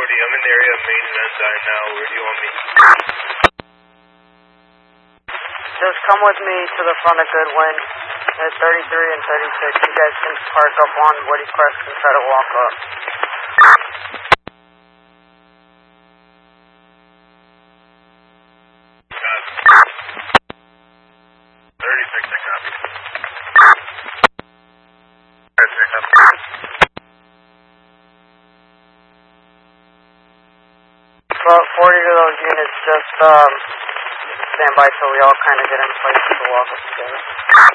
I'm in the area of Main and Ensign now. Where do you want me? Just come with me to the front of Goodwin at 33 and 36. You guys can park up on Woody Crest and try to walk up. 36, I copy. 40 of those units, just stand by till we all kind of get in place to walk up together.